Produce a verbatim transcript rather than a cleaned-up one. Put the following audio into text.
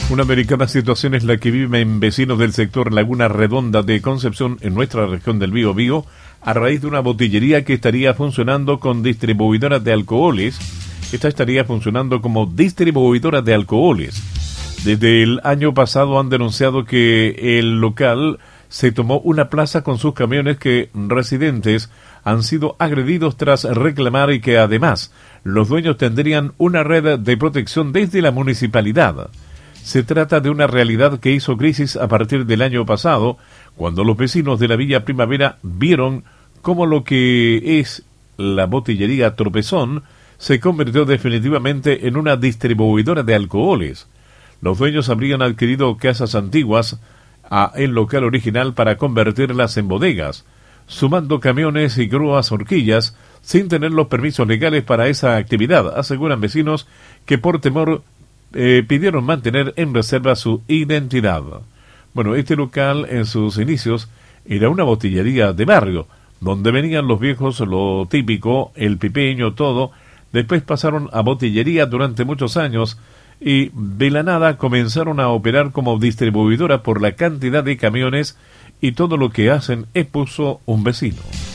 Una delicada situación es la que viven vecinos del sector Laguna Redonda de Concepción en nuestra región del Biobío a raíz de una botillería que estaría funcionando con distribuidora de alcoholes. Esta estaría funcionando como distribuidora de alcoholes. Desde el año pasado han denunciado que el local se tomó una plaza con sus camiones, que residentes han sido agredidos tras reclamar y que además los dueños tendrían una red de protección desde la municipalidad. Se trata de una realidad que hizo crisis a partir del año pasado, cuando los vecinos de la Villa Primavera vieron cómo lo que es la botillería Tropezón se convirtió definitivamente en una distribuidora de alcoholes. Los dueños habrían adquirido casas antiguas a el local original para convertirlas en bodegas, sumando camiones y grúas horquillas sin tener los permisos legales para esa actividad, aseguran vecinos que por temor eh, pidieron mantener en reserva su identidad. Bueno, este local en sus inicios era una botillería de barrio, donde venían los viejos, lo típico, el pipeño, todo. Después pasaron a botillería durante muchos años y de la nada comenzaron a operar como distribuidora por la cantidad de camiones y todo lo que hacen, expuso un vecino.